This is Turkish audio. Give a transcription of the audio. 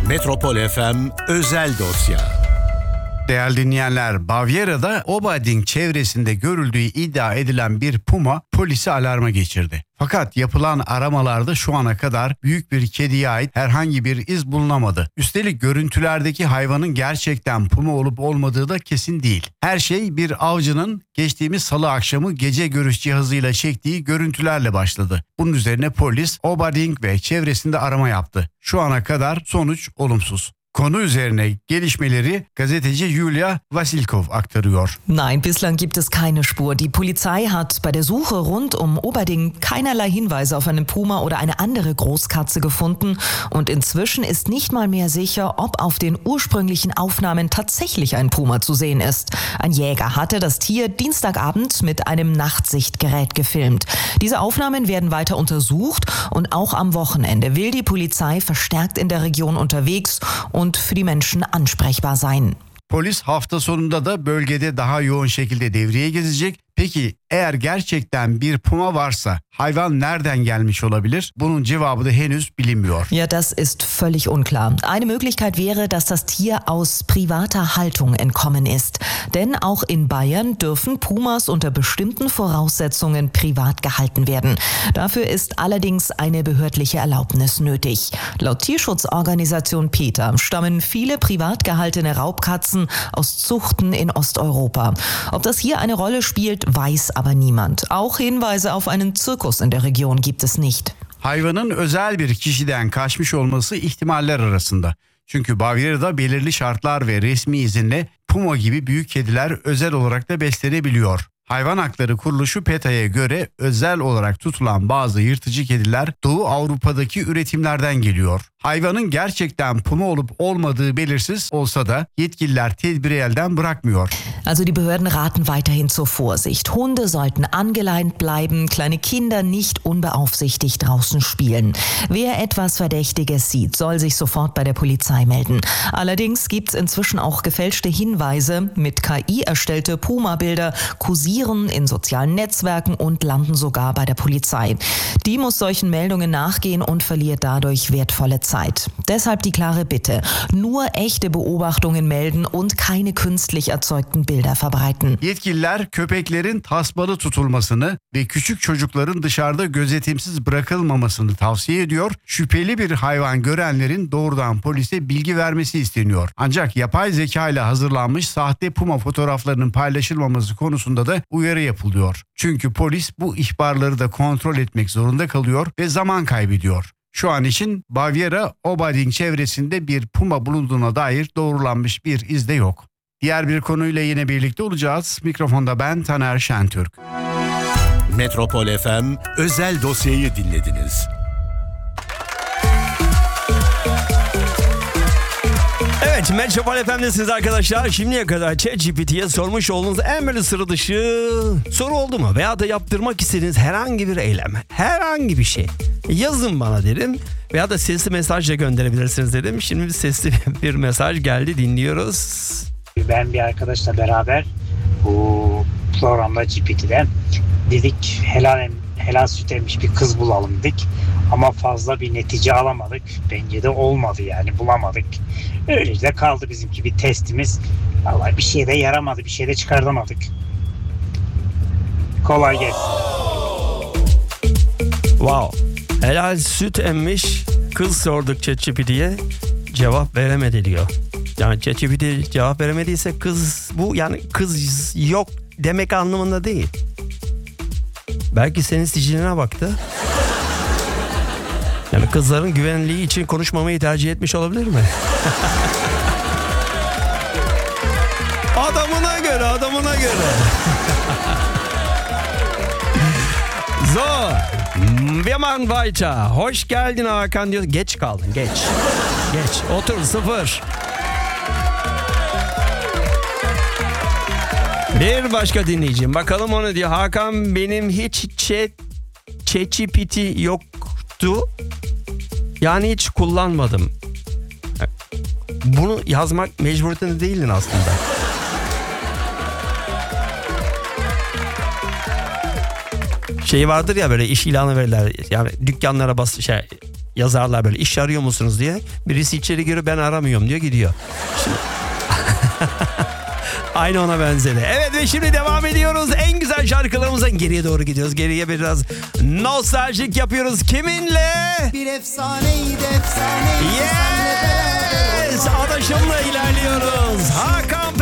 Metropol FM özel dosya. Değerli dinleyenler, Bavyera'da Obading çevresinde görüldüğü iddia edilen bir puma polisi alarma geçirdi. Fakat yapılan aramalarda şu ana kadar büyük bir kediye ait herhangi bir iz bulunamadı. Üstelik görüntülerdeki hayvanın gerçekten puma olup olmadığı da kesin değil. Her şey bir avcının geçtiğimiz salı akşamı gece görüş cihazıyla çektiği görüntülerle başladı. Bunun üzerine polis Obading ve çevresinde arama yaptı. Şu ana kadar sonuç olumsuz. Konu üzerine gelişmeleri gazeteci Julia Vasilkov aktarıyor. Nein, bislang gibt es keine Spur. Die Polizei hat bei der Suche rund Obading keinerlei Hinweise auf einen Puma oder eine andere Großkatze gefunden. Und inzwischen ist nicht mal mehr sicher, ob auf den ursprünglichen Aufnahmen tatsächlich ein Puma zu sehen ist. Ein Jäger hatte das Tier Dienstagabend mit einem Nachtsichtgerät gefilmt. Diese Aufnahmen werden weiter untersucht und auch am Wochenende will die Polizei verstärkt in der Region unterwegs und für die Menschen ansprechbar sein. Polis hafta sonunda da bölgede daha yoğun şekilde devreye gezecek. Peki eğer gerçekten bir puma varsa hayvan nereden gelmiş olabilir? Bunun cevabı da henüz bilinmiyor. Ja, das ist völlig unklar. Eine Möglichkeit wäre, dass das Tier aus privater Haltung entkommen ist. Denn auch in Bayern dürfen Pumas unter bestimmten Voraussetzungen privat gehalten werden. Dafür ist allerdings eine behördliche Erlaubnis nötig. Laut Tierschutzorganisation PETA stammen viele privat gehaltene Raubkatzen aus Zuchten in Osteuropa. Ob das hier eine Rolle spielt, weiß aber niemand. Auch Hinweise auf einen Zirkus in der Region gibt es nicht. Hayvanın özel bir kişiden kaçmış olması ihtimaller arasında. Çünkü Bavyera'da belirli şartlar ve resmi izinle puma gibi büyük kediler özel olarak da beslenebiliyor. Hayvan Hakları Kuruluşu PETA'ya göre özel olarak tutulan bazı yırtıcı kediler Doğu Avrupa'daki üretimlerden geliyor. Hayvanın gerçekten puma olup olmadığı belirsiz olsa da yetkililer tedbiri elden bırakmıyor. Also die Behörden raten weiterhin zur Vorsicht. Hunde sollten angeleint bleiben, kleine Kinder nicht unbeaufsichtigt draußen spielen. Wer etwas Verdächtiges sieht, soll sich sofort bei der Polizei melden. Allerdings gibt es inzwischen auch gefälschte Hinweise. Mit KI erstellte Puma-Bilder kursieren in sozialen Netzwerken und landen sogar bei der Polizei. Die muss solchen Meldungen nachgehen und verliert dadurch wertvolle Zeit. Deshalb die klare Bitte, nur echte Beobachtungen melden und keine künstlich erzeugten Bilder verbreiten. Yetkililer köpeklerin tasmalı tutulmasını ve küçük çocukların dışarıda gözetimsiz bırakılmamasını tavsiye ediyor. Şüpheli bir hayvan görenlerin doğrudan polise bilgi vermesi isteniyor. Ancak yapay zeka ile hazırlanmış sahte puma fotoğraflarının paylaşılmaması konusunda da uyarı yapılıyor. Çünkü polis bu ihbarları da kontrol etmek zorunda kalıyor ve zaman kaybediyor. Şu an için Bavyera, Obading çevresinde bir puma bulunduğuna dair doğrulanmış bir iz de yok. Diğer bir konuyla yine birlikte olacağız. Mikrofonda ben Taner Şentürk. Metropol FM özel dosyayı dinlediniz. Evet, Metropol FM'desiniz arkadaşlar. Şimdiye kadar ChatGPT'ye sormuş olduğunuz en böyle sıra dışı soru oldu mu? Veya da yaptırmak istediğiniz herhangi bir eylem, herhangi bir şey yazın bana dedim. Veya da sesli mesajla gönderebilirsiniz dedim. Şimdi sesli bir mesaj geldi, dinliyoruz. Ben bir arkadaşla beraber bu programda GPT'de dedik helal süt emmiş bir kız bulalım dedik. Ama fazla bir netice alamadık. Bence de olmadı yani, bulamadık. Öylece kaldı bizimki bir testimiz. Vallahi bir şey de yaramadı, bir şey de çıkartamadık. Kolay gelsin. Wow. Helal süt emmiş kız sorduk ChatGPT'ye, cevap veremedi diyor. Yani ChatGPT cevap veremediyse kız bu, yani kız yok demek anlamında değil. Belki senin siciline baktı. Yani kızların güvenliği için konuşmamayı tercih etmiş olabilir mi? Adamına göre. So, wir machen weiter. Hoş geldin Hakan diyor. Geç kaldın, geç. Otur, 0. Bir başka dinleyicim. Bakalım onu diyor. Hakan, benim hiç ChatGPT yoktu. Yani hiç kullanmadım. Bunu yazmak mecburiyetinde değildin aslında. Şey vardır ya, böyle iş ilanı verirler. Yani dükkanlara yazarlar böyle, iş arıyor musunuz diye. Birisi içeri giriyor, ben aramıyorum diyor, gidiyor. Şimdi... Aynı ona benzedi. Evet ve şimdi devam ediyoruz. En güzel şarkılarımızdan geriye doğru gidiyoruz. Geriye biraz nostaljik yapıyoruz. Kiminle? Bir efsaneydi efsaneydi. Yes! Adaşımla ilerliyoruz. Hakan